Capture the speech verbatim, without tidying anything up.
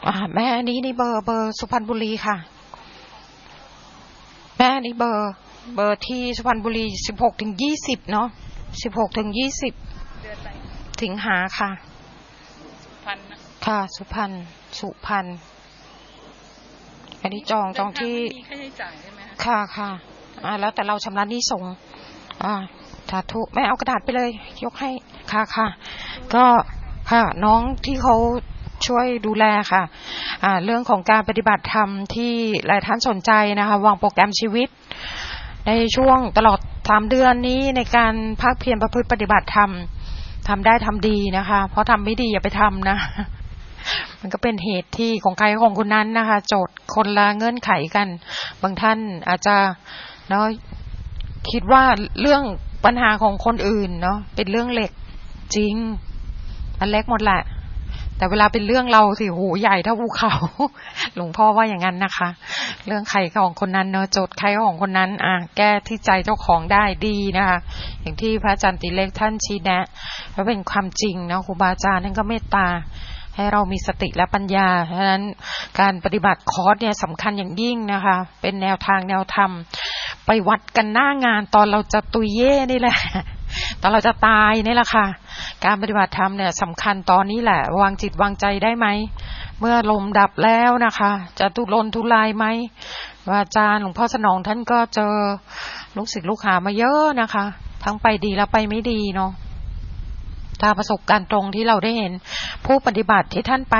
อ่าแม่อันนี้นี่เบอร์เบอร์สุพรรณบุรีค่ะแม่อันนี้เบอร์เบอร์ที่สุพรรณบุรีสิบหกถึงยี่สิบเนาะสิบหกถึงยี่สิบเดือนอะไรสิงหาค่ะสุพรรณค่ะสุพรรณสุพรรณอันนี้จองจองที่มีค่าใช้จ่ายใช่ไหมค่ะค่ะอ่าแล้วแต่เราชำระหนี้ส่งอ่าสาธุแม่เอากระดาษไปเลยยกให้ค่ะค่ะก็ค่ะน้องที่เขาช่วยดูแลค่ะอ่าเรื่องของการปฏิบัติธรรมที่หลายท่านสนใจนะคะวางโปรแกรมชีวิตในช่วงตลอดสามเดือนนี้ในการภาคเพียรประพฤติปฏิบัติธรรมทำได้ทำดีนะคะเพราะทำไม่ดีอย่าไปทำนะมันก็เป็นเหตุที่ของใครของคนนั้นนะคะโจทย์คนละเงื่อนไขกันบางท่านอาจจะเนาะคิดว่าเรื่องปัญหาของคนอื่นเนาะเป็นเรื่องเล็กจริงมันเล็กหมดแหละแต่เวลาเป็นเรื่องเราสิโหใหญ่เท่าภูเขาหลวงพ่อว่าอย่างนั้นนะคะเรื่องใครของคนนั้นเนาะโจทย์ใครของคนนั้นอ่ะแก้ที่ใจเจ้าของได้ดีนะคะอย่างที่พระอาจารย์ติเล็กท่านชี้แนะว่าเป็นความจริงเนาะครูบาอาจารย์ท่านก็เมตตาให้เรามีสติและปัญญาเพราะฉะนั้นการปฏิบัติคอร์สเนี่ยสำคัญอย่างยิ่งนะคะเป็นแนวทางแนวธรรมไปวัดกันหน้างานตอนเราจะตุยเย่นี่แหละตอนเราจะตายนี่แหละค่ะการปฏิบัติธรรมเนี่ยสำคัญตอนนี้แหละวางจิตวางใจได้ไหมเมื่อลมดับแล้วนะคะจะทุรนทุรายไหมอาจารย์หลวงพ่อสนองท่านก็เจอลูกศิษย์ลูกหามาเยอะนะคะทั้งไปดีและไปไม่ดีเนาะถ้าประสบการณ์ตรงที่เราได้เห็นผู้ปฏิบัติที่ท่านไป